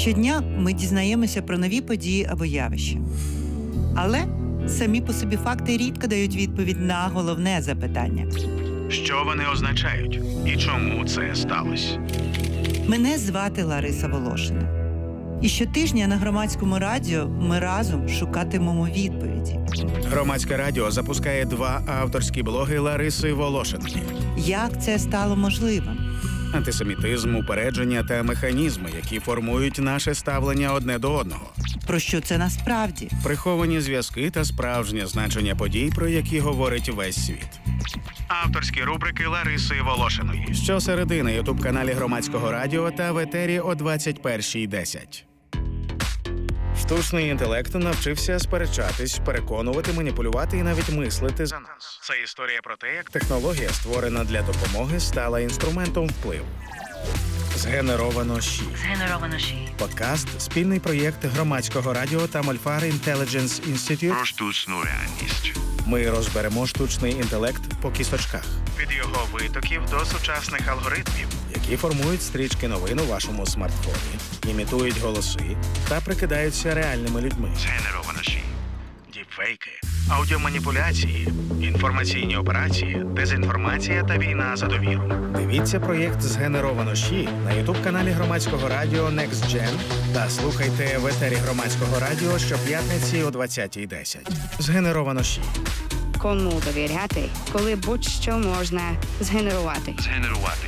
Щодня ми дізнаємося про нові події або явища. Але самі по собі факти рідко дають відповідь на головне запитання. Що вони означають і чому це сталося? Мене звати Лариса Волошина. І щотижня на Громадському радіо ми разом шукатимемо відповіді. Громадське радіо запускає 2 авторські блоги Лариси Волошинки. Як це стало можливим? Антисемітизм, упередження та механізми, які формують наше ставлення одне до одного. Про що це насправді? Приховані зв'язки та справжнє значення подій, про які говорить весь світ. Авторські рубрики Лариси Волошиної. Щосереди на ютуб-каналі Громадського радіо та в етері о 21:10. Штучний інтелект навчився сперечатись, переконувати, маніпулювати і навіть мислити за нас. Це історія про те, як технологія, створена для допомоги, стала інструментом впливу. Згенеровано ЩІ. Подкаст – спільний проєкт Громадського радіо та Мольфар Intelligence Institute. Про штучну реальність. Ми розберемо штучний інтелект по кісочках. Від його витоків до сучасних алгоритмів, які формують стрічки новин у вашому смартфоні, імітують голоси та прикидаються реальними людьми. Згенеровано ЩІ. Діпфейки, аудіоманіпуляції, інформаційні операції, дезінформація та війна за довіру. Дивіться проєкт «Згенеровано ЩІ» на ютуб-каналі Громадського радіо Next Gen та слухайте в етері Громадського радіо щоп'ятниці о 20:10. «Згенеровано ЩІ». Кому довіряти, коли будь-що можна згенерувати. Згенерувати.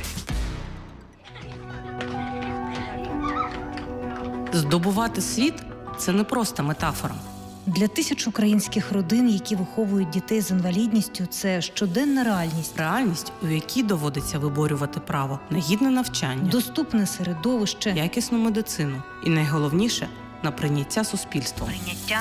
Здобувати світ – це не просто метафора. Для тисяч українських родин, які виховують дітей з інвалідністю, це щоденна реальність. Реальність, у якій доводиться виборювати право на гідне навчання, Доступне середовище. якісну медицину і, найголовніше, на прийняття суспільством.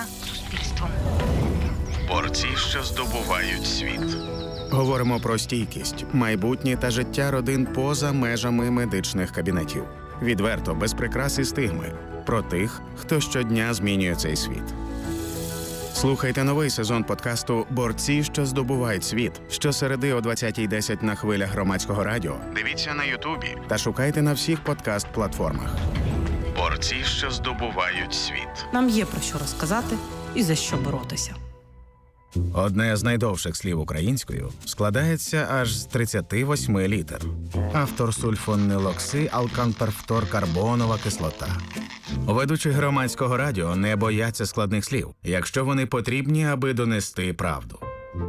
Борці, що здобувають світ. Говоримо про стійкість, майбутнє та життя родин поза межами медичних кабінетів. Відверто, без прикрас і стигми. Про тих, хто щодня змінює цей світ. Слухайте новий сезон подкасту «Борці, що здобувають світ» щосереди о 20:10 на хвилях Громадського радіо. Дивіться на Ютубі та шукайте на всіх подкаст-платформах. Борці, що здобувають світ. Нам є про що розказати і за що боротися. Одне з найдовших слів українською складається аж з 38 літер. Автор сульфонилокси алканперфторкарбонова кислота. Ведучі Громадського радіо не бояться складних слів, якщо вони потрібні, аби донести правду.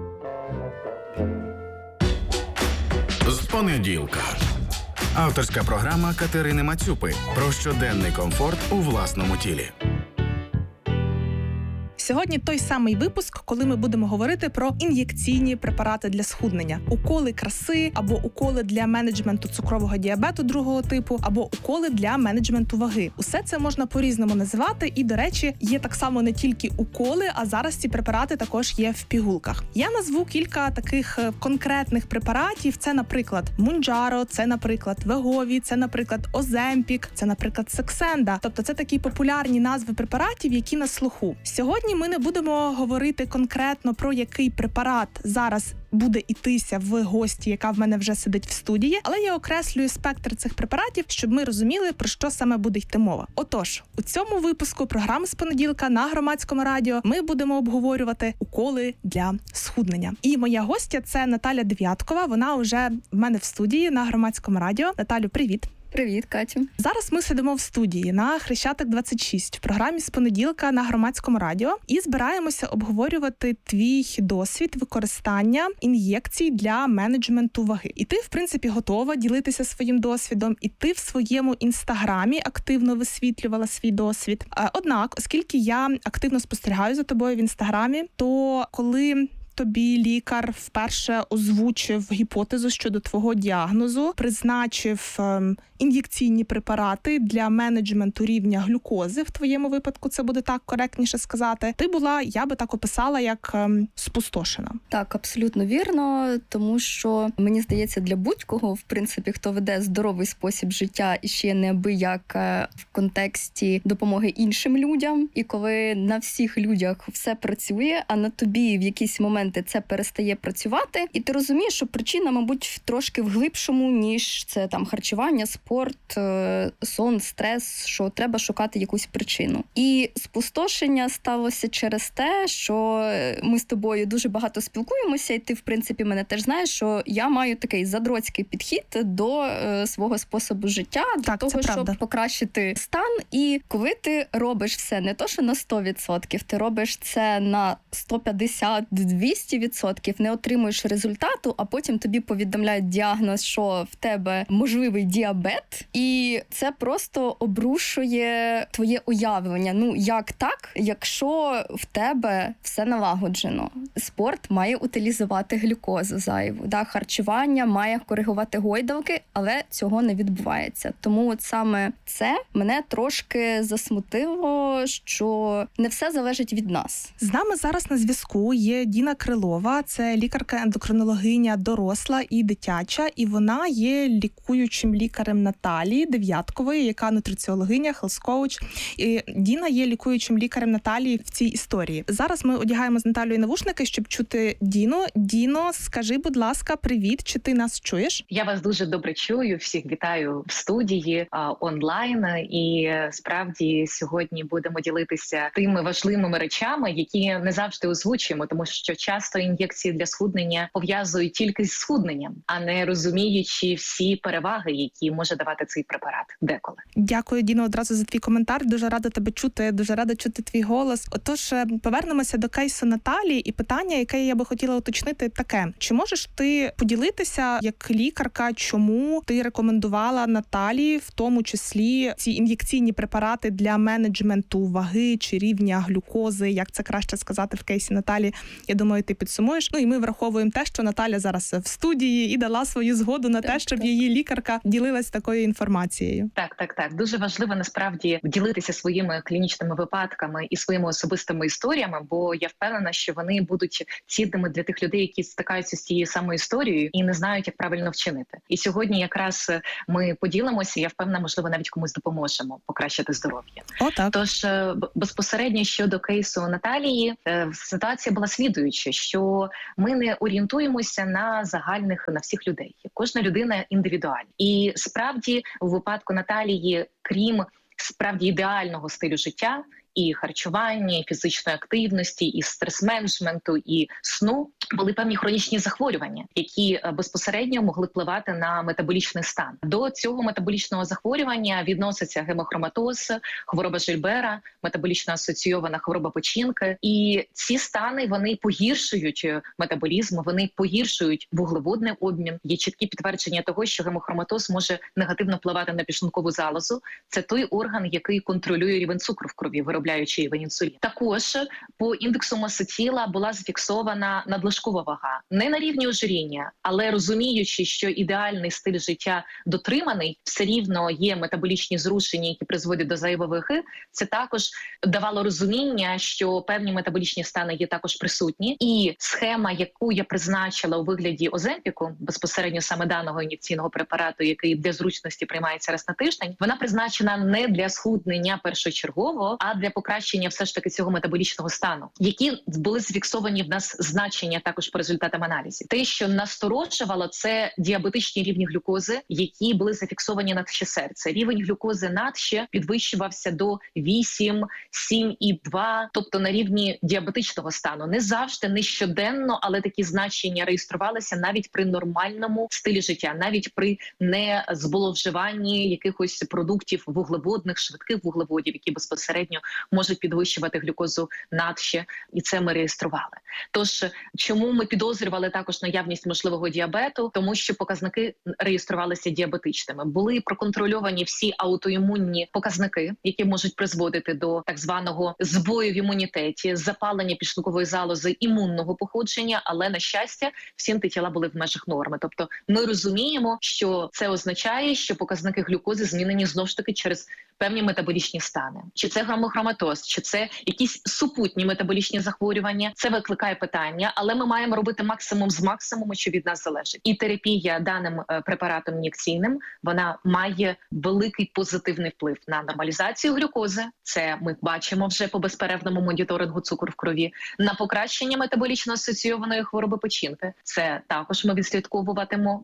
З понеділка. Авторська програма Катерини Мацюпи про щоденний комфорт у власному тілі. Сьогодні той самий випуск, коли ми будемо говорити про ін'єкційні препарати для схуднення. Уколи краси, або уколи для менеджменту цукрового діабету другого типу, або уколи для менеджменту ваги. Усе це можна по-різному називати, і, до речі, є так само не тільки уколи, а зараз ці препарати також є в пігулках. Я назву кілька таких конкретних препаратів. Це, наприклад, Mounjaro, це, наприклад, Wegovy, це, наприклад, Ozempic, це, наприклад, Saxenda. Тобто це такі популярні назви препаратів, які на слуху. Сьогодні ми не будемо говорити конкретно про який препарат зараз буде ітися в гості, яка в мене вже сидить в студії, але я окреслюю спектр цих препаратів, щоб ми розуміли, про що саме буде йти мова. Отож, у цьому випуску програми з понеділка на Громадському радіо ми будемо обговорювати уколи для схуднення. І моя гостя – це Наталя Дев'яткова, вона вже в мене в студії на Громадському радіо. Наталю, привіт! Привіт, Катю. Зараз ми сидимо в студії на Хрещатик 26 в програмі з понеділка на Громадському радіо і збираємося обговорювати твій досвід використання ін'єкцій для менеджменту ваги. І ти, в принципі, готова ділитися своїм досвідом, і ти в своєму інстаграмі активно висвітлювала свій досвід. Однак, оскільки я активно спостерігаю за тобою в інстаграмі, то коли тобі лікар вперше озвучив гіпотезу щодо твого діагнозу, призначив ін'єкційні препарати для менеджменту рівня глюкози, в твоєму випадку це буде так коректніше сказати, ти була, я би так описала, як спустошена. Так, абсолютно вірно, тому що, мені здається, для будь-кого, в принципі, хто веде здоровий спосіб життя і ще неабияк в контексті допомоги іншим людям, і коли на всіх людях все працює, а на тобі в якийсь момент моменти це перестає працювати, і ти розумієш, що причина, мабуть, трошки в глибшому, ніж це там харчування, спорт, сон, стрес, що треба шукати якусь причину. І спустошення сталося через те, що ми з тобою дуже багато спілкуємося, і ти, в принципі, мене теж знаєш, що я маю такий задроцький підхід до свого способу життя, для того, щоб покращити стан. І коли ти робиш все не то, що на 100%, ти робиш це на 150-200%, не отримуєш результату, а потім тобі повідомляють діагноз, що в тебе можливий діабет, і це просто обрушує твоє уявлення. Ну, як так, якщо в тебе все налагоджено? Спорт має утилізувати глюкозу зайву, харчування має коригувати гойдалки, але цього не відбувається. Тому от саме це мене трошки засмутило, що не все залежить від нас. З нами зараз на зв'язку є Діна Крилова, це лікарка-ендокринологиня доросла і дитяча, і вона є лікуючим лікарем Наталії Дев'яткової, яка нутриціологиня, хелс-коуч. І Діна є лікуючим лікарем Наталії в цій історії. Зараз ми одягаємо з Наталією навушники, щоб чути Діну. Діно, скажи, будь ласка, привіт, чи ти нас чуєш? Я вас дуже добре чую, всіх вітаю в студії онлайн, і справді сьогодні будемо ділитися тими важливими речами, які не завжди озвучуємо, тому що часто ін'єкції для схуднення пов'язують тільки з схудненням, а не розуміючи всі переваги, які може давати цей препарат деколи. Дякую, Діно, одразу за твій коментар. Дуже рада тебе чути, дуже рада чути твій голос. Отож, повернемося до кейсу Наталії, і питання, яке я би хотіла уточнити, таке. Чи можеш ти поділитися, як лікарка, чому ти рекомендувала Наталії, в тому числі ці ін'єкційні препарати для менеджменту ваги чи рівня глюкози, як це краще сказати в кейсі Наталі? Я думаю, ти підсумуєш. Ну і ми враховуємо те, що Наталя зараз в студії і дала свою згоду на те, щоб її лікарка ділилась такою інформацією. Так. Дуже важливо насправді ділитися своїми клінічними випадками і своїми особистими історіями, бо я впевнена, що вони будуть цінними для тих людей, які стикаються з цією самою історією і не знають, як правильно вчинити. І сьогодні якраз ми поділимося, я впевнена, можливо, навіть комусь допоможемо покращити здоров'я. Тож, безпосередньо щодо кейсу Наталії, ситуація була слідуюча, що ми не орієнтуємося на загальних, на всіх людей. Кожна людина індивідуальна. І справді, у випадку Наталії, крім справді ідеального стилю життя, і харчування, і фізичної активності, і стрес-менеджменту, і сну, були певні хронічні захворювання, які безпосередньо могли впливати на метаболічний стан. До цього метаболічного захворювання відноситься гемохроматоз, хвороба Жильбера, метаболічно асоційована хвороба печінки. І ці стани, вони погіршують метаболізм, вони погіршують вуглеводний обмін. Є чіткі підтвердження того, що гемохроматоз може негативно впливати на підшлункову залозу. Це той орган, який контролює рівень цукру в крові, виробляючи рівень інсуліну. Також по індексу маси тіла була зафіксована надлишкова вага. Не на рівні ожиріння, але розуміючи, що ідеальний стиль життя дотриманий, все рівно є метаболічні зрушення, які призводять до зайвої ваги. Це також давало розуміння, що певні метаболічні стани є також присутні. І схема, яку я призначила у вигляді Оземпіку, безпосередньо саме даного ін'єкційного препарату, який для зручності приймається раз на тиждень, вона призначена не для схуднення першочергово, а для покращення все ж таки цього метаболічного стану, які були зафіксовані в нас значення також по результатам аналізів. Те, що насторожувало, це діабетичні рівні глюкози, які були зафіксовані надще серця. Рівень глюкози надще підвищувався до 8, 7,2, тобто на рівні діабетичного стану. Не завжди, не щоденно, але такі значення реєструвалися навіть при нормальному стилі життя, навіть при незболовживанні якихось продуктів вуглеводних, швидких вуглеводів, які безпосередньо можуть підвищувати глюкозу надще, і це ми реєстрували. Тож, чому ми підозрювали також наявність можливого діабету? Тому що показники реєструвалися діабетичними. Були проконтрольовані всі аутоімунні показники, які можуть призводити до так званого збою в імунітеті, запалення підшлункової залози імунного походження, але, на щастя, всі антитіла були в межах норми. Тобто ми розуміємо, що це означає, що показники глюкози змінені знову ж таки через певні метаболічні стани. Чи це гемохроматоз, чи це якісь супутні метаболічні захворювання. Це викликає питання, але ми маємо робити максимум з максимуму, що від нас залежить. І терапія даним препаратом ін'єкційним, вона має великий позитивний вплив на нормалізацію глюкози. Це ми бачимо вже по безперервному моніторингу цукру в крові, на покращення метаболічно асоційованої хвороби печінки. Це також ми відслідковуватимемо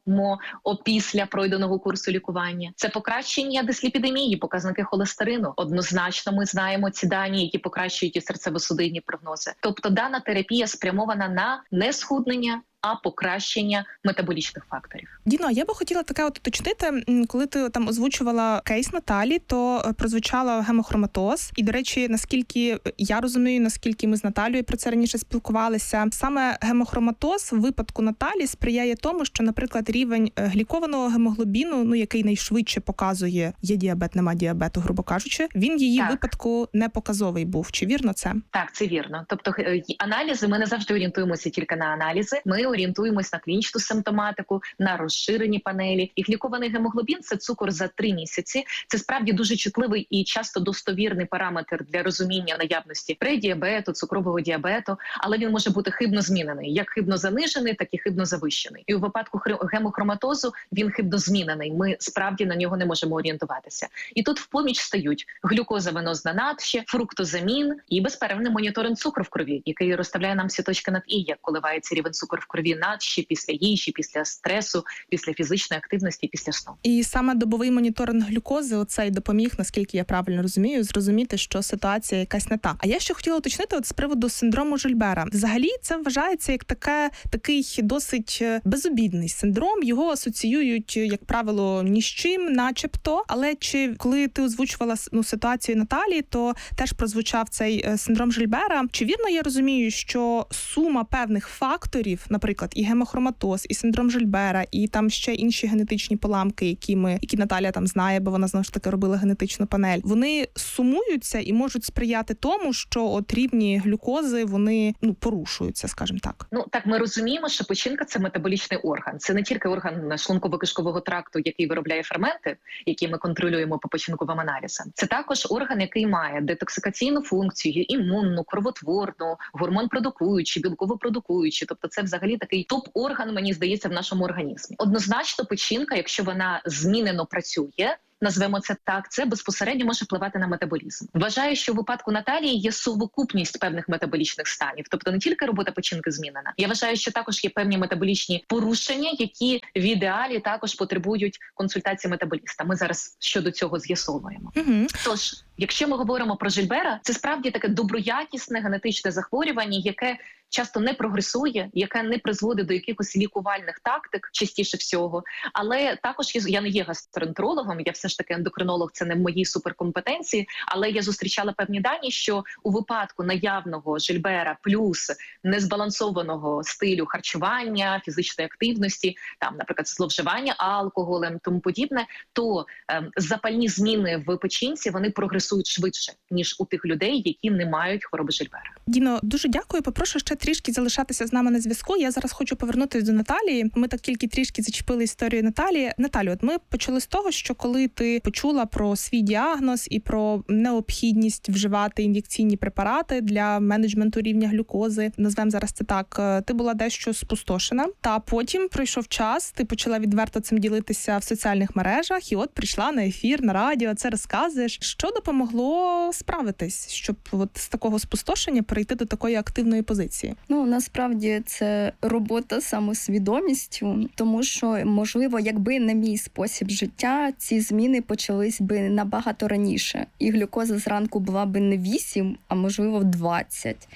опісля пройденого курсу лікування. Це покращення дисліпідемії, показники холестерину. Однозначно ми знаємо ці дані, які покращують і серцево-судинні прогнози. Тобто дана терапія спрямована на не схуднення, а покращення метаболічних факторів. Діно, я би хотіла таке от уточнити, коли ти там озвучувала кейс Наталі, то прозвучало гемохроматоз. І, до речі, наскільки я розумію, наскільки ми з Наталією про це раніше спілкувалися, саме гемохроматоз в випадку Наталі сприяє тому, що, наприклад, рівень глікованого гемоглобіну, який найшвидше показує, є діабет, нема діабету, грубо кажучи, він в її випадку не показовий був. Чи вірно це? Так, це вірно. Тобто аналізи, ми не завжди орієнтуємося тільки на аналізи. Ми орієнтуємось на клінічну симптоматику, на розширені панелі. І глікований гемоглобін – це цукор за 3 місяці. Це справді дуже чутливий і часто достовірний параметр для розуміння наявності предіабету, цукрового діабету, але він може бути хибно змінений. Як хибно занижений, так і хибно завищений. І у випадку гемохроматозу він хибно змінений. Ми справді на нього не можемо орієнтуватися. І тут в поміч стають глюкоза венозна надще, фруктозамін і безперервний моніторинг цукру в крові, який розставляє нам всі точки над «і», як коливається рівень цукру в крові надще після їжі, після стресу, після фізичної активності, після сну. І саме добовий моніторинг глюкози оцей допоміг, наскільки я правильно розумію, зрозуміти, що ситуація якась не та. А я ще хотіла уточнити з приводу синдрому Жильбера. Взагалі це вважається як такий досить безобідний синдром. Його асоціюють, як правило, ні з чим, начебто. Але коли ти озвучувала ситуацію Наталії, то теж прозвучав цей синдром Жильбера. Чи вірно я розумію, що сума певних факторів, наприклад, і гемохроматоз, і синдром Жильбера, і там ще інші генетичні поламки, які Наталя там знає, бо вона знову ж таки робила генетичну панель, вони сумуються і можуть сприяти тому, що от рівні глюкози, вони порушуються, скажімо так. Так, ми розуміємо, що печінка – це метаболічний орган. Це не тільки орган шлунково-кишкового тракту, який виробляє ферменти, які ми контролюємо по печінковим аналізам. Це також орган, який має детоксикаційну функцію, імунну, кровотворну, гормон-продукуючу, білково-продукуючу. Тобто це взагалі такий топ-орган, мені здається, в нашому організмі. Однозначно печінка, якщо вона змінено працює, назвемо це так, це безпосередньо може впливати на метаболізм. Вважаю, що в випадку Наталії є совокупність певних метаболічних станів, тобто не тільки робота печінки змінена. Я вважаю, що також є певні метаболічні порушення, які в ідеалі також потребують консультації метаболіста. Ми зараз щодо цього з'ясовуємо. Тож, якщо ми говоримо про Жильбера, це справді таке доброякісне генетичне захворювання, яке часто не прогресує, яке не призводить до якихось лікувальних тактик, частіше всього. Але також я не є гастроентерологом, я все ж таки ендокринолог, це не в моїй суперкомпетенції, але я зустрічала певні дані, що у випадку наявного Жильбера плюс незбалансованого стилю харчування, фізичної активності, там, наприклад, зловживання алкоголем, тому подібне, то запальні зміни в печінці, вони прогресують швидше, ніж у тих людей, які не мають хвороби Жильбера. Діно, дуже дякую. Попрошу ще трішки залишатися з нами на зв'язку. Я зараз хочу повернутися до Наталії. Ми так тільки трішки зачепили історію Наталії. Наталю, от ми почали з того, що коли ти почула про свій діагноз і про необхідність вживати ін'єкційні препарати для менеджменту рівня глюкози, назвемо зараз це так, ти була дещо спустошена. Та потім пройшов час, ти почала відверто цим ділитися в соціальних мережах, і от прийшла на ефір, на радіо, це розказуєш. Що допомогло справитись, щоб от з такого спустошення перейти до такої активної позиції? Насправді це робота з самосвідомістю, тому що, можливо, якби не мій спосіб життя, ці зміни почались би набагато раніше. І глюкоза зранку була би не 8, а можливо 20.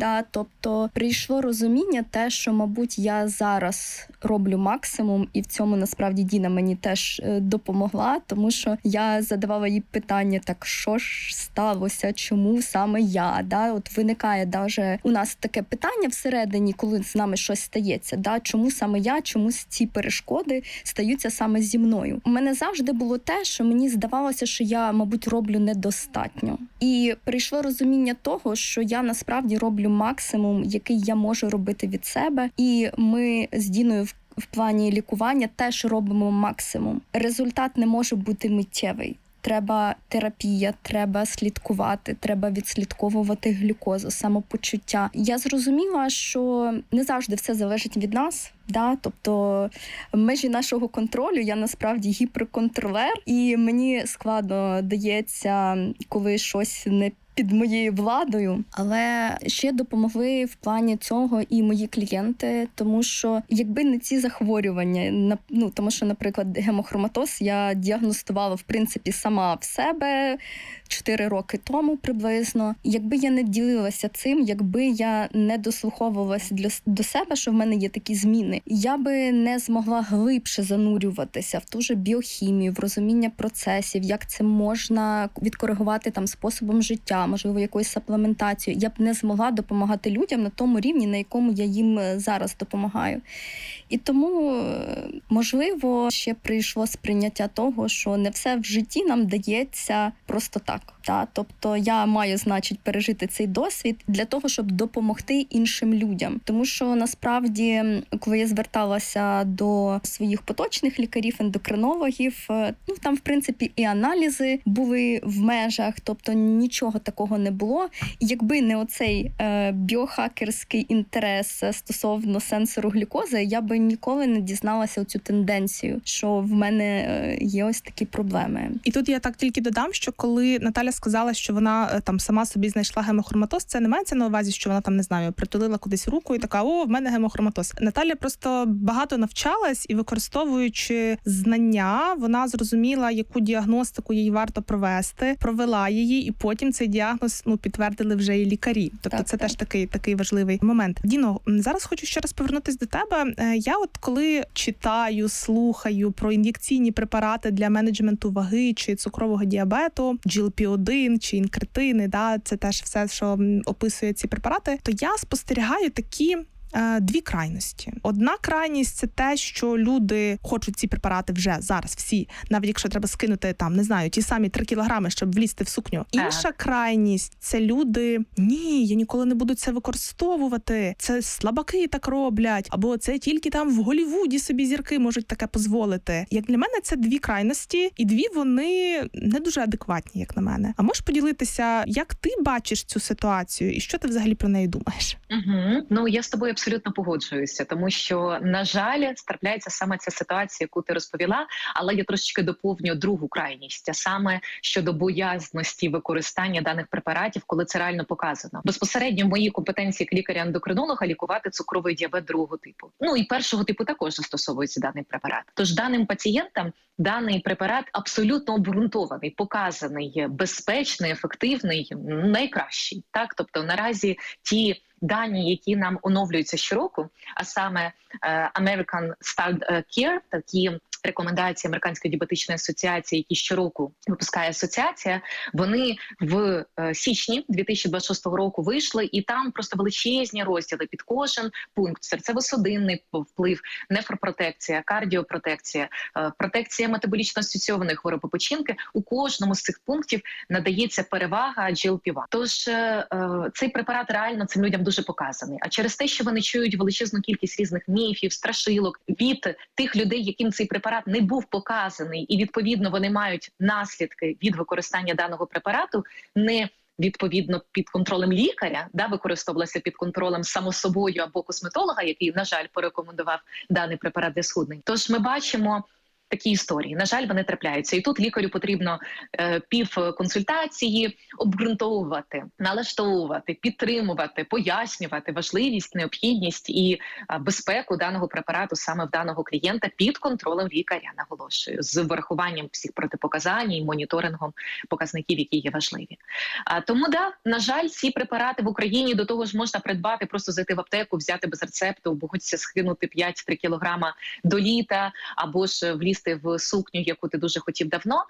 Тобто прийшло розуміння те, що, мабуть, я зараз роблю максимум, і в цьому насправді Діна мені теж допомогла, тому що я задавала їй питання, так що ж сталося, чому саме я? От виникає даже у нас таке питання всередині, коли з нами щось стається, чому саме я, чому ці перешкоди стаються саме зі мною. У мене завжди було те, що мені здавалося, що я, мабуть, роблю недостатньо. І прийшло розуміння того, що я насправді роблю максимум, який я можу робити від себе. І ми з Діною в плані лікування теж робимо максимум. Результат не може бути миттєвий. треба терапія, треба слідкувати, треба відслідковувати глюкозу, самопочуття. Я зрозуміла, що не завжди все залежить від нас. Да, тобто межі нашого контролю, я насправді гіперконтролер, і мені складно дається, коли щось не під моєю владою, але ще допомогли в плані цього і мої клієнти, тому що якби не ці захворювання, тому що, наприклад, гемохроматоз я діагностувала, в принципі, сама в себе 4 роки тому приблизно. Якби я не ділилася цим, якби я не дослуховувалася до себе, що в мене є такі зміни, я би не змогла глибше занурюватися в ту же біохімію, в розуміння процесів, як це можна відкоригувати там способом життя, можливо, якоюсь саплементацією. Я б не змогла допомагати людям на тому рівні, на якому я їм зараз допомагаю. І тому, можливо, ще прийшло сприйняття того, що не все в житті нам дається просто так. Тобто я маю, значить, пережити цей досвід для того, щоб допомогти іншим людям. Тому що, насправді, коли я зверталася до своїх поточних лікарів, ендокринологів, там, в принципі, і аналізи були в межах, тобто нічого такого не було. І якби не оцей біохакерський інтерес стосовно сенсору глюкози, я би ніколи не дізналася оцю тенденцію, що в мене є ось такі проблеми. І тут я так тільки додам, що коли Наталя сказала, що вона там сама собі знайшла гемохроматоз, це не мається на увазі, що вона там, не знаю, притулила кудись руку і така: о, в мене гемохроматоз. Наталя просто багато навчалась і, використовуючи знання, вона зрозуміла, яку діагностику їй варто провести, провела її, і потім цей діагноз підтвердили вже і лікарі. Тобто це теж такий важливий момент. Діно, зараз хочу ще раз повернутися до тебе. Я от коли читаю, слухаю про ін'єкційні препарати для менеджменту ваги чи цукрового діабету, GLP-1 чи інкретини, це теж все, що описує ці препарати, то я спостерігаю такі дві крайності. Одна крайність – це те, що люди хочуть ці препарати вже зараз всі, навіть якщо треба скинути там, не знаю, ті самі 3 кілограми, щоб влізти в сукню. Інша крайність – це люди: ні, я ніколи не буду це використовувати, це слабаки так роблять, або це тільки там в Голлівуді собі зірки можуть таке дозволити. Як для мене, це дві крайності, і дві вони не дуже адекватні, як на мене. А можеш поділитися, як ти бачиш цю ситуацію і що ти взагалі про неї думаєш? Я з тобою абсолютно погоджуюся, тому що, на жаль, трапляється саме ця ситуація, яку ти розповіла, але я трошечки доповню другу крайність, а саме щодо боязності використання даних препаратів, коли це реально показано. Безпосередньо в моїй компетенції як лікаря-ендокринолога лікувати цукровий діабет другого типу. І першого типу також застосовується даний препарат. Тож даним пацієнтам даний препарат абсолютно обґрунтований, показаний, безпечний, ефективний, найкращий. Тобто наразі ті дані, які нам оновлюються щороку, а саме American Start Care, такі рекомендації Американської діабетичної асоціації, які щороку випускає асоціація, вони в січні 2026 року вийшли, і там просто величезні розділи під кожен пункт: серцево-судинний вплив, нефропротекція, кардіопротекція, протекція метаболічно асоційованих хвороб печінки. У кожному з цих пунктів надається перевага GLP-1. Тож цей препарат реально цим людям дуже показаний. А через те, що вони чують величезну кількість різних міфів, страшилок від тих людей, яким цей препарат не був показаний, і відповідно вони мають наслідки від використання даного препарату, не відповідно під контролем лікаря, використовувалася під контролем само собою або косметолога, який, на жаль, порекомендував даний препарат для схуднень. Тож ми бачимо такі історії. На жаль, вони трапляються. І тут лікарю потрібно півконсультації обґрунтовувати, налаштовувати, підтримувати, пояснювати важливість, необхідність і безпеку даного препарату саме в даного клієнта під контролем лікаря, наголошую, з врахуванням всіх протипоказань і моніторингом показників, які є важливі. Тому, на жаль, ці препарати в Україні до того ж можна придбати, просто зайти в аптеку, взяти без рецепту, богодься скинути 5-3 кілограма до літа, або ж влізти в сукню, яку ти дуже хотів давно.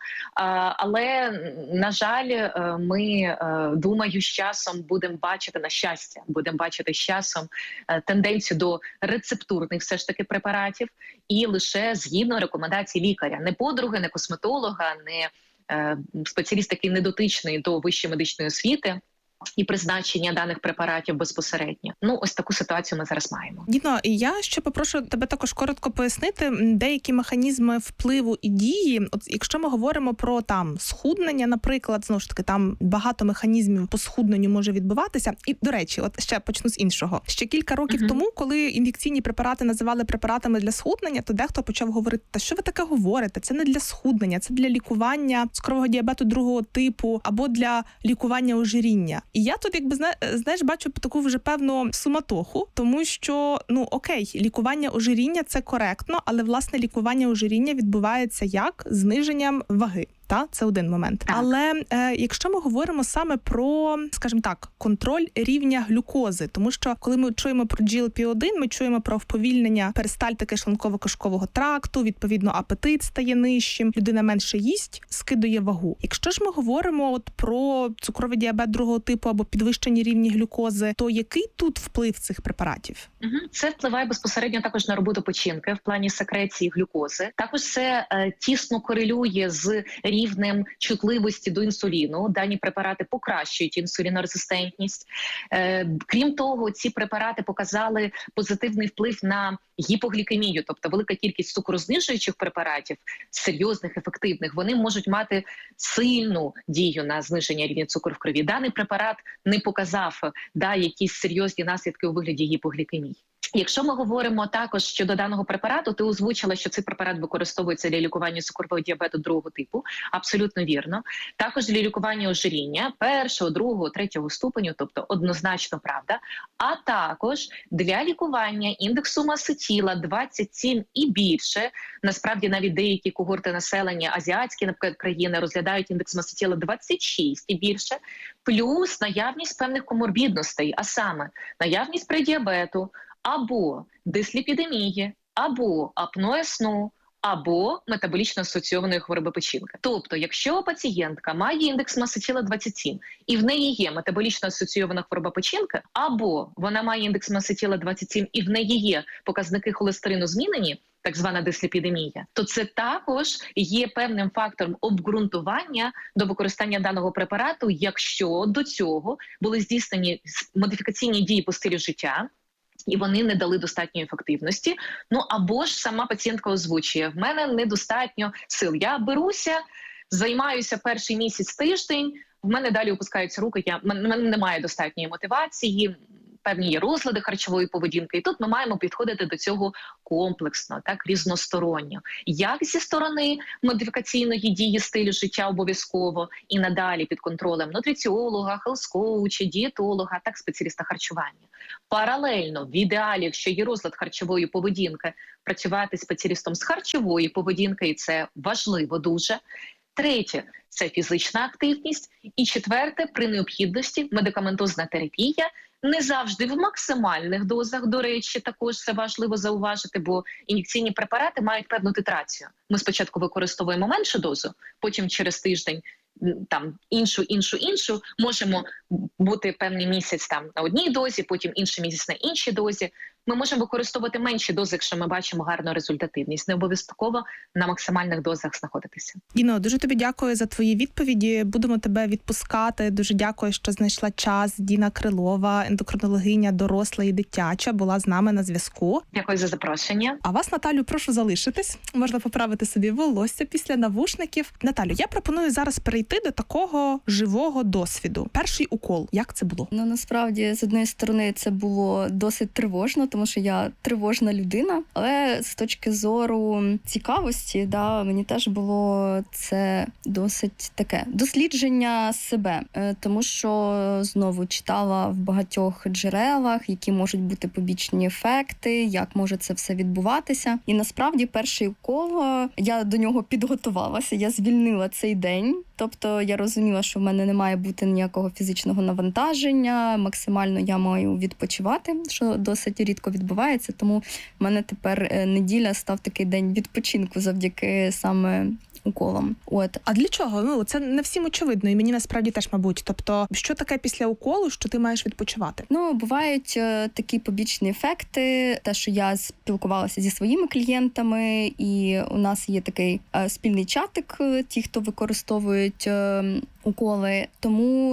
Але, на жаль, ми, думаю, з часом будемо бачити, на щастя, з часом тенденцію до рецептурних все ж таки препаратів, і лише згідно рекомендацій лікаря. Не подруги, не косметолога, не спеціаліст, який не дотичний до вищої медичної освіти, і призначення даних препаратів безпосередньо. Ось таку ситуацію ми зараз маємо. Діно, і я ще попрошу тебе також коротко пояснити деякі механізми впливу і дії. От якщо ми говоримо про схуднення, наприклад, знову ж таки, там багато механізмів по схудненню може відбуватися. І, до речі, от ще почну з іншого. Ще кілька років тому, коли ін'єкційні препарати називали препаратами для схуднення, то дехто почав говорити: та що ви таке говорите? Це не для схуднення, це для лікування цукрового діабету другого типу або для лікування ожиріння. І я тут, бачу таку вже певну суматоху, тому що, окей, лікування ожиріння – це коректно, але, власне, лікування ожиріння відбувається як? Зниженням ваги. Це один момент. Так. Але якщо ми говоримо саме про, скажімо так, контроль рівня глюкози, тому що коли ми чуємо про GLP-1, ми чуємо про вповільнення перистальтики шлунково-кишкового тракту, відповідно апетит стає нижчим, людина менше їсть, скидує вагу. Якщо ж ми говоримо про цукровий діабет другого типу або підвищені рівні глюкози, то який тут вплив цих препаратів? Це впливає безпосередньо також на роботу печінки в плані секреції глюкози. Також це тісно корелює з рівнем чутливості до інсуліну. Дані препарати покращують інсулінорезистентність. Крім того, ці препарати показали позитивний вплив на гіпоглікемію, тобто велика кількість цукрознижуючих препаратів, серйозних, ефективних, вони можуть мати сильну дію на зниження рівня цукру в крові. Даний препарат не показав якісь серйозні наслідки у вигляді гіпоглікемії. Якщо ми говоримо також щодо даного препарату, ти озвучила, що цей препарат використовується для лікування цукрового діабету другого типу. Абсолютно вірно. Також для лікування ожиріння першого, другого, третього ступеню, тобто однозначно правда. А також для лікування індексу маси тіла 27 і більше. Насправді навіть деякі когорти населення, азіатські, наприклад, країни розглядають індекс маси тіла 26 і більше. Плюс наявність певних коморбідностей, а саме наявність предіабету, або дисліпідемії, або апноє сну, або метаболічно асоційованої хвороби печінки. Тобто, якщо пацієнтка має індекс маси тіла 27 і в неї є метаболічно асоційована хвороба печінки, або вона має індекс маси тіла 27 і в неї є показники холестерину змінені, так звана дисліпідемія, то це також є певним фактором обґрунтування до використання даного препарату, якщо до цього були здійснені модифікаційні дії по стилю життя, і вони не дали достатньої ефективності. Або ж сама пацієнтка озвучує: в мене недостатньо сил. Я беруся, займаюся перший місяць, тиждень, в мене далі опускаються руки, в мене немає достатньої мотивації, певні є розлади харчової поведінки. І тут ми маємо підходити до цього комплексно, різносторонньо. Як зі сторони модифікаційної дії стилю життя обов'язково і надалі під контролем нутриціолога, хелс-коуча, дієтолога, спеціаліста харчування. Паралельно, в ідеалі, якщо є розлад харчової поведінки, працювати спеціалістом з харчової поведінки, і це важливо дуже. Третє – це фізична активність. І четверте – при необхідності медикаментозна терапія, не завжди в максимальних дозах, до речі, також це важливо зауважити, бо ін'єкційні препарати мають певну титрацію. Ми спочатку використовуємо меншу дозу, потім через тиждень іншу, можемо бути певний місяць на одній дозі, потім інший місяць на іншій дозі. Ми можемо використовувати менші дози, якщо ми бачимо гарну результативність. Не обов'язково на максимальних дозах знаходитися. Діно, дуже тобі дякую за твої відповіді. Будемо тебе відпускати. Дуже дякую, що знайшла час. Діна Крилова, ендокринологиня доросла і дитяча, була з нами на зв'язку. Дякую за запрошення. А вас, Наталю, прошу залишитись. Можна поправити собі волосся після навушників. Наталю, я пропоную зараз перейти до такого живого досвіду. Перший укол. Як це було? Насправді, з однієї сторони, це було досить тривожно, тому що я тривожна людина, але з точки зору цікавості, мені теж було це досить таке дослідження себе, тому що знову читала в багатьох джерелах, які можуть бути побічні ефекти, як може це все відбуватися. І насправді перший укол, я до нього підготувалася, я звільнила цей день. Тобто я розуміла, що в мене не має бути ніякого фізичного навантаження, максимально я маю відпочивати, що досить рідко відбувається, тому в мене тепер неділя став такий день відпочинку завдяки саме уколом. А для чого? Це не всім очевидно, і мені насправді теж, мабуть. Тобто, що таке після уколу, що ти маєш відпочивати? Бувають такі побічні ефекти, те, що я спілкувалася зі своїми клієнтами, і у нас є такий спільний чатик, ті, хто використовують уколи, тому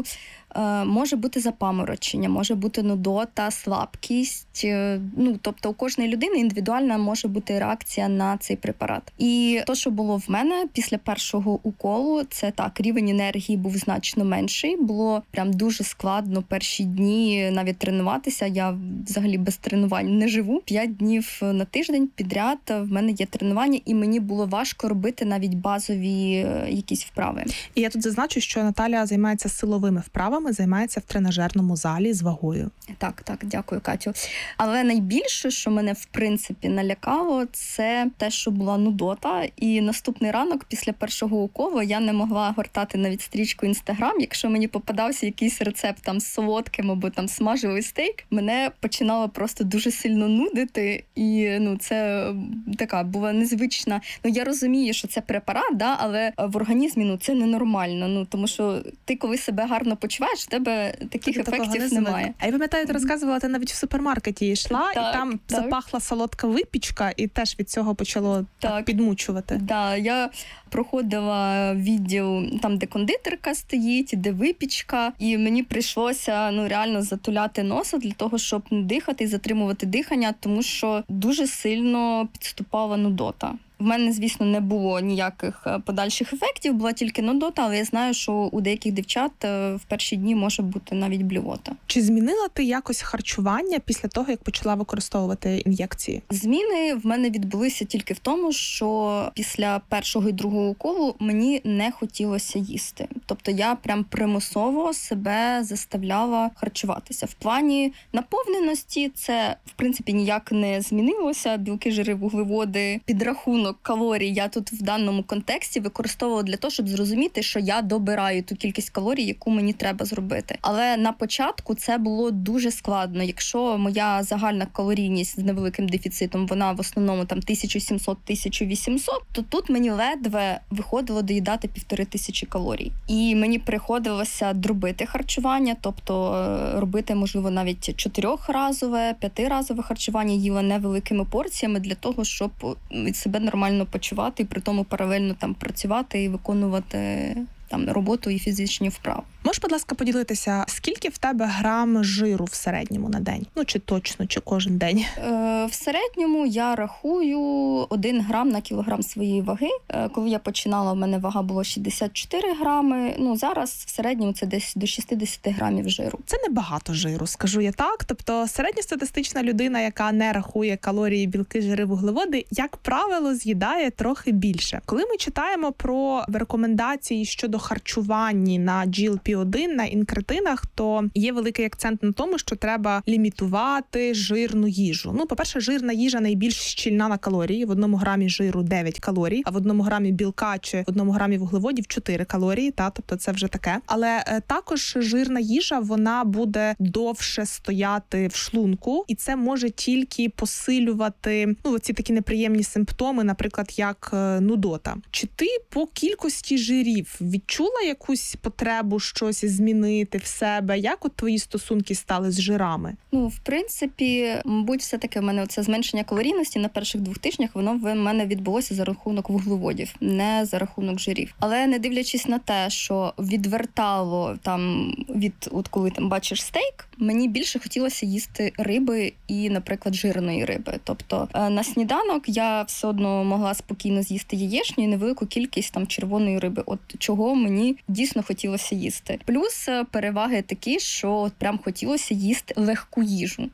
може бути запаморочення, може бути нудота, слабкість. Тобто у кожної людини індивідуальна може бути реакція на цей препарат. І то, що було в мене після першого уколу, це так, рівень енергії був значно менший. Було прям дуже складно перші дні навіть тренуватися. Я взагалі без тренувань не живу. 5 днів на тиждень підряд в мене є тренування, і мені було важко робити навіть базові якісь вправи. І я тут зазначу, що Наталя займається силовими вправами, займається в тренажерному залі з вагою. Так, дякую, Катю. Але найбільше, що мене, в принципі, налякало, це те, що була нудота. І наступний ранок, після першого уколу, я не могла гортати навіть стрічку Інстаграм. Якщо мені попадався якийсь рецепт там з солодким або там смажений стейк, мене починало просто дуже сильно нудити. І це така була незвична. Я розумію, що це препарат, але в організмі це ненормально. Тому що ти, коли себе гарно почуваєш, в тебе таких ефектів немає. А я пам'ятаю, ти розказувала, ти навіть в супермаркеті йшла, і там запахла солодка випічка, і теж від цього почало так підмучувати. Так, я проходила відділ, там, де кондитерка стоїть, де випічка, і мені прийшлося реально затуляти носа для того, щоб не дихати і затримувати дихання, тому що дуже сильно підступала нудота. В мене, звісно, не було ніяких подальших ефектів, була тільки нудота, але я знаю, що у деяких дівчат в перші дні може бути навіть блювота. Чи змінила ти якось харчування після того, як почала використовувати ін'єкції? Зміни в мене відбулися тільки в тому, що після першого і другого уколу мені не хотілося їсти. Тобто я прям примусово себе заставляла харчуватися. В плані наповненості це, в принципі, ніяк не змінилося. Білки, жири, вуглеводи, підрахунок калорій я тут в даному контексті використовувала для того, щоб зрозуміти, що я добираю ту кількість калорій, яку мені треба зробити. Але на початку це було дуже складно. Якщо моя загальна калорійність з невеликим дефіцитом, вона в основному там 1700-1800, то тут мені ледве виходило доїдати 1500 калорій. І мені приходилося дробити харчування, тобто робити, можливо, навіть 4-разове, 5-разове харчування, їла невеликими порціями для того, щоб від себе нормально почувати і при тому паралельно там працювати і виконувати там роботу і фізичні вправи. Можеш, будь ласка, поділитися, скільки в тебе грам жиру в середньому на день? Чи точно, чи кожен день? В середньому я рахую 1 грам на кілограм своєї ваги. Коли я починала, в мене вага була 64 грами. Зараз в середньому це десь до 60 грамів жиру. Це небагато жиру, скажу я так. Тобто середньостатистична людина, яка не рахує калорії, білки, жири, вуглеводи, як правило, з'їдає трохи більше. Коли ми читаємо про рекомендації щодо харчування на GLP-1, на інкретинах, то є великий акцент на тому, що треба лімітувати жирну їжу. По-перше, жирна їжа найбільш щільна на калорії. В 1 грамі жиру 9 калорій, а в 1 грамі білка чи в 1 грамі вуглеводів 4 калорії. Тобто це вже таке. Але також жирна їжа, вона буде довше стояти в шлунку, і це може тільки посилювати оці такі неприємні симптоми, наприклад, як нудота. Чи ти по кількості жирів відчула якусь потребу щось змінити в себе? Як твої стосунки стали з жирами? В принципі, мабуть, все-таки в мене це зменшення калорійності на перших 2 тижнях, воно в мене відбулося за рахунок вуглеводів, не за рахунок жирів. Але не дивлячись на те, що відвертало там коли там бачиш стейк, мені більше хотілося їсти риби і, наприклад, жирної риби. Тобто на сніданок я все одно могла спокійно з'їсти яєчню і невелику кількість там червоної риби. Чого мені дійсно хотілося їсти. Плюс переваги такі, що прям хотілося їсти легку їжу.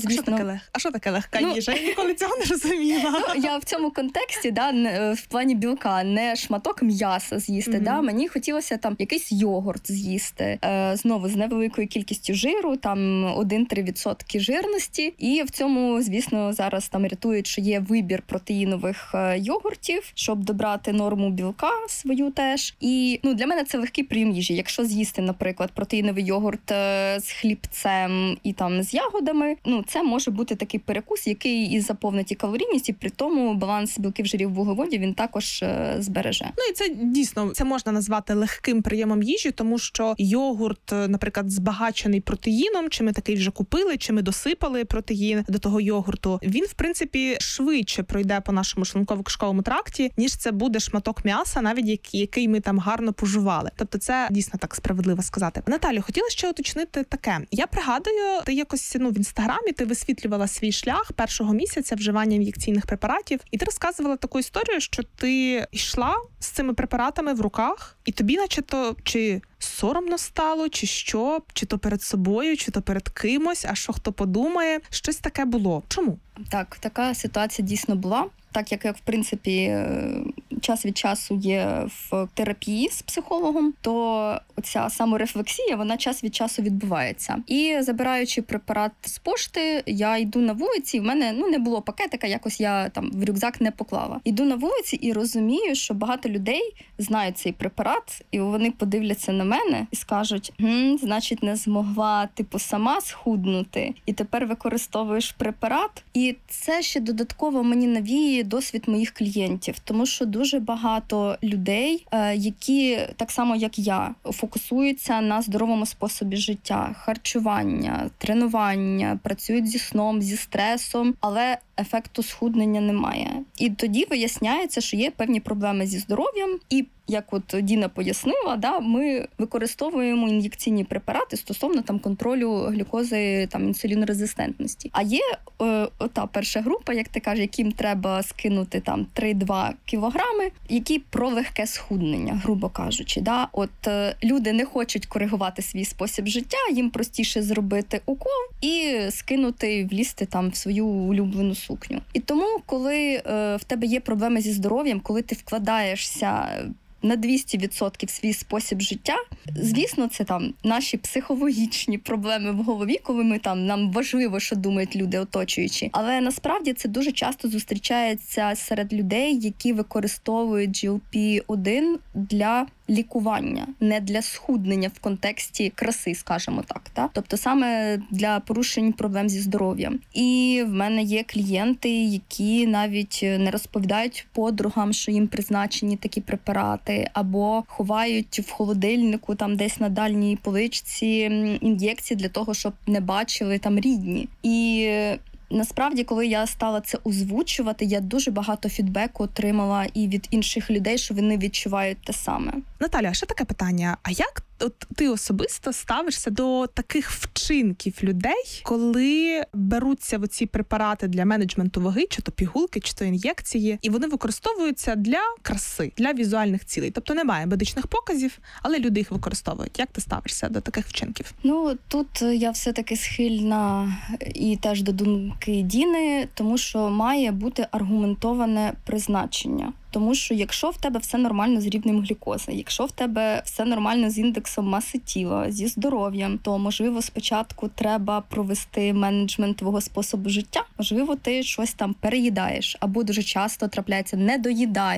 А що таке легка їжа? Я ніколи цього не розуміла. Я в цьому контексті, в плані білка, не шматок м'яса з'їсти. Мені хотілося там якийсь йогурт з'їсти. Знову з невеликою кількістю жиру, там 1-3% жирності. І в цьому, звісно, зараз там рятують, що є вибір протеїнових йогуртів, щоб добрати норму білка свою теж. І для мене це легкий прийом їжі. Якщо з'їсти з'їсти, наприклад, протеїновий йогурт з хлібцем і там з ягодами, це може бути такий перекус, який і заповнить і калорійність, і при тому баланс білків, жирів, вуглеводів він також збереже. І це дійсно, це можна назвати легким прийомом їжі, тому що йогурт, наприклад, збагачений протеїном, чи ми такий вже купили, чи ми досипали протеїн до того йогурту, він, в принципі, швидше пройде по нашому шлунково-кишковому тракті, ніж це буде шматок м'яса, навіть який ми там гарно пожували. Тобто це дійсно так справедливо сказати. Наталю, хотіла ще уточнити таке. Я пригадую, ти якось в інстаграмі ти висвітлювала свій шлях першого місяця вживання ін'єкційних препаратів, і ти розказувала таку історію, що ти йшла з цими препаратами в руках, і тобі наче-то чи соромно стало, чи що, чи то перед собою, чи то перед кимось, а що хто подумає, щось таке було. Чому? Так, така ситуація дійсно була. Так як в принципі, час від часу є в терапії з психологом, то оця саморефлексія, вона час від часу відбувається. І забираючи препарат з пошти, я йду на вулиці, і в мене не було пакетика, якось я там в рюкзак не поклала. Йду на вулиці і розумію, що багато людей знають цей препарат, і вони подивляться на мене і скажуть, значить, не змогла, сама схуднути, і тепер використовуєш препарат. І це ще додатково мені навіє досвід моїх клієнтів, тому що дуже багато людей, які так само, як я, фокусуються на здоровому способі життя, харчування, тренування, працюють зі сном, зі стресом, але ефекту схуднення немає. І тоді виясняється, що є певні проблеми зі здоров'ям, і як от Діна пояснила, ми використовуємо ін'єкційні препарати стосовно контролю глюкози, інсулінорезистентності. А є та перша група, як ти кажеш, яким треба скинути 3-2 кілограми, які про легке схуднення, грубо кажучи. От люди не хочуть коригувати свій спосіб життя, їм простіше зробити укол і скинути, влізти в свою улюблену сукню. І тому, коли в тебе є проблеми зі здоров'ям, коли ти вкладаєшся на 200% в свій спосіб життя, звісно, це наші психологічні проблеми в голові, коли нам важливо, що думають люди оточуючі. Але насправді це дуже часто зустрічається серед людей, які використовують GLP-1 для лікування, не для схуднення в контексті краси, скажімо так. Тобто саме для порушень проблем зі здоров'ям. І в мене є клієнти, які навіть не розповідають подругам, що їм призначені такі препарати, або ховають в холодильнику десь на дальній поличці ін'єкції для того, щоб не бачили рідні. І насправді, коли я стала це озвучувати, я дуже багато фідбеку отримала і від інших людей, що вони відчувають те саме. Наталя, ще таке питання. А як ти особисто ставишся до таких вчинків людей, коли беруться ці препарати для менеджменту ваги, чи то пігулки, чи то ін'єкції, і вони використовуються для краси, для візуальних цілей? Тобто немає медичних показів, але люди їх використовують. Як ти ставишся до таких вчинків? Тут я все-таки схильна і теж до думки Діни, тому що має бути аргументоване призначення. Тому що якщо в тебе все нормально з рівнем глюкози, якщо в тебе все нормально з індексом маси тіла, зі здоров'ям, то, можливо, спочатку треба провести менеджмент твого способу життя. Можливо, ти щось переїдаєш, або дуже часто трапляється недоїдаєш.